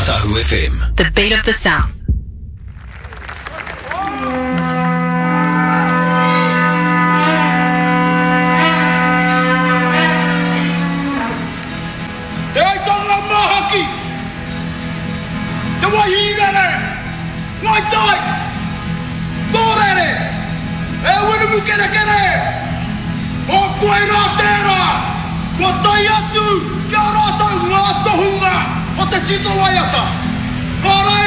Tahu FM. The beat of the South. Te ai tonga mahaki. Te wahirere. Ngai tai. Tōrere. E winu mu kere kere. O koe rā tērā. Ko tai atu. Kia rātau ngā tohunga. O te tito waiata. Ka rai